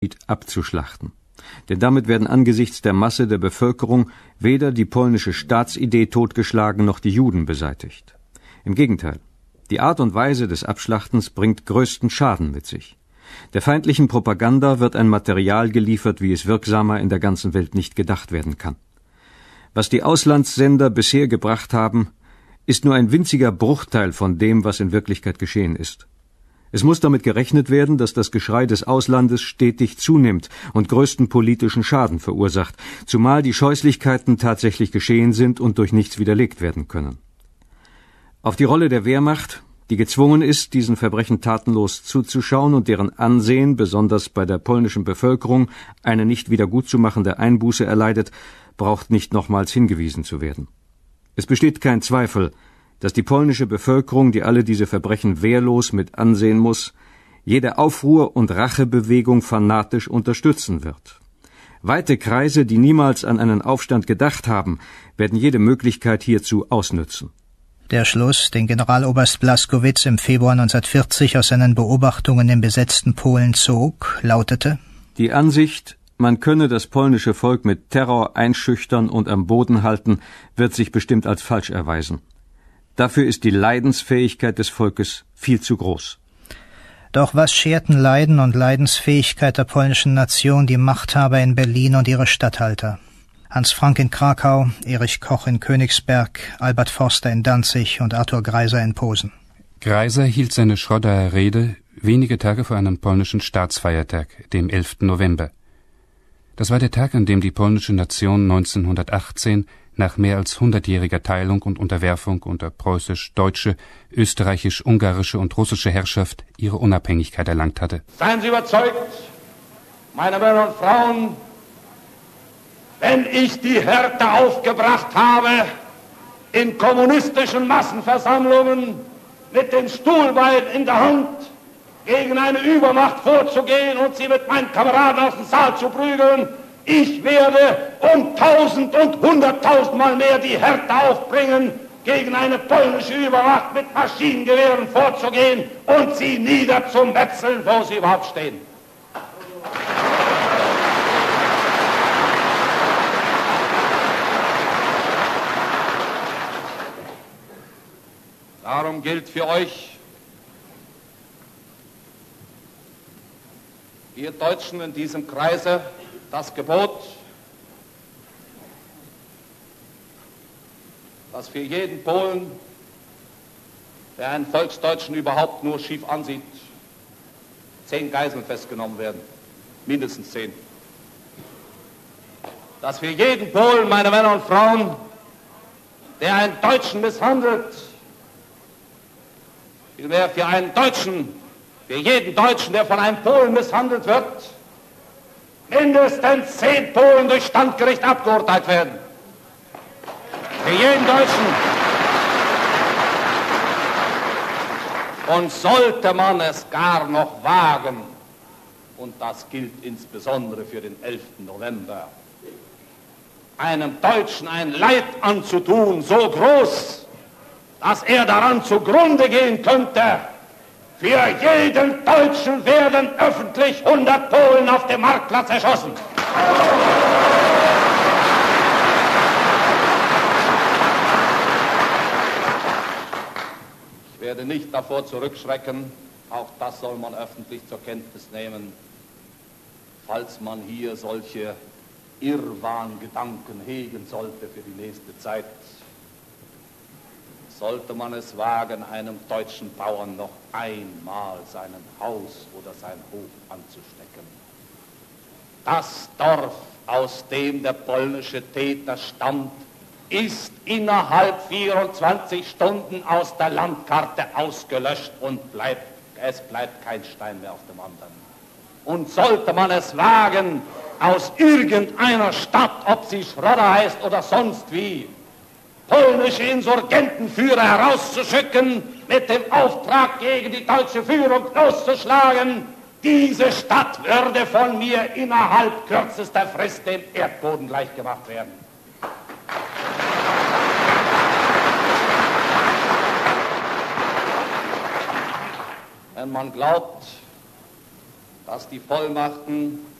abzuschlachten. Denn damit werden angesichts der Masse der Bevölkerung weder die polnische Staatsidee totgeschlagen noch die Juden beseitigt. Im Gegenteil, die Art und Weise des Abschlachtens bringt größten Schaden mit sich. Der feindlichen Propaganda wird ein Material geliefert, wie es wirksamer in der ganzen Welt nicht gedacht werden kann. Was die Auslandssender bisher gebracht haben, ist nur ein winziger Bruchteil von dem, was in Wirklichkeit geschehen ist. Es muss damit gerechnet werden, dass das Geschrei des Auslandes stetig zunimmt und größten politischen Schaden verursacht, zumal die Scheußlichkeiten tatsächlich geschehen sind und durch nichts widerlegt werden können. Auf die Rolle der Wehrmacht, die gezwungen ist, diesen Verbrechen tatenlos zuzuschauen und deren Ansehen, besonders bei der polnischen Bevölkerung, eine nicht wiedergutzumachende Einbuße erleidet, braucht nicht nochmals hingewiesen zu werden. Es besteht kein Zweifel, dass die polnische Bevölkerung, die alle diese Verbrechen wehrlos mit ansehen muss, jede Aufruhr- und Rachebewegung fanatisch unterstützen wird. Weite Kreise, die niemals an einen Aufstand gedacht haben, werden jede Möglichkeit hierzu ausnützen. Der Schluss, den Generaloberst Blaskowitz im Februar 1940 aus seinen Beobachtungen im besetzten Polen zog, lautete: Die Ansicht, man könne das polnische Volk mit Terror einschüchtern und am Boden halten, wird sich bestimmt als falsch erweisen. Dafür ist die Leidensfähigkeit des Volkes viel zu groß. Doch was scherten Leiden und Leidensfähigkeit der polnischen Nation die Machthaber in Berlin und ihre Statthalter? Hans Frank in Krakau, Erich Koch in Königsberg, Albert Forster in Danzig und Arthur Greiser in Posen. Greiser hielt seine Schroddaer Rede wenige Tage vor einem polnischen Staatsfeiertag, dem 11. November. Das war der Tag, an dem die polnische Nation 1918 nach mehr als 100-jähriger Teilung und Unterwerfung unter preußisch-deutsche, österreichisch-ungarische und russische Herrschaft ihre Unabhängigkeit erlangt hatte. Seien Sie überzeugt, meine Männer und Frauen, wenn ich die Härte aufgebracht habe, in kommunistischen Massenversammlungen mit dem Stuhlbein in der Hand gegen eine Übermacht vorzugehen und sie mit meinen Kameraden aus dem Saal zu prügeln, ich werde um 1000 und 100.000 Mal mehr die Härte aufbringen, gegen eine polnische Übermacht mit Maschinengewehren vorzugehen und sie niederzumetzeln, wo sie überhaupt stehen. Darum gilt für euch, ihr Deutschen in diesem Kreise, das Gebot, dass für jeden Polen, der einen Volksdeutschen überhaupt nur schief ansieht, 10 Geiseln festgenommen werden, mindestens 10. Dass für jeden Polen, meine Männer und Frauen, der einen Deutschen misshandelt, vielmehr für einen Deutschen, für jeden Deutschen, der von einem Polen misshandelt wird, mindestens 10 Polen durch Standgericht abgeurteilt werden. Für jeden Deutschen. Und sollte man es gar noch wagen, und das gilt insbesondere für den 11. November, einem Deutschen ein Leid anzutun, so groß, dass er daran zugrunde gehen könnte, für jeden Deutschen werden öffentlich 100 Polen auf dem Marktplatz erschossen. Ich werde nicht davor zurückschrecken, auch das soll man öffentlich zur Kenntnis nehmen, falls man hier solche Irrwahngedanken hegen sollte für die nächste Zeit. Sollte man es wagen, einem deutschen Bauern noch einmal seinen Haus oder seinen Hof anzustecken. Das Dorf, aus dem der polnische Täter stammt, ist innerhalb 24 Stunden aus der Landkarte ausgelöscht und es bleibt kein Stein mehr auf dem anderen. Und sollte man es wagen, aus irgendeiner Stadt, ob sie Schrodder heißt oder sonst wie, polnische Insurgentenführer herauszuschicken, mit dem Auftrag gegen die deutsche Führung loszuschlagen, diese Stadt würde von mir innerhalb kürzester Frist dem Erdboden gleichgemacht werden. Wenn man glaubt, dass die Vollmachten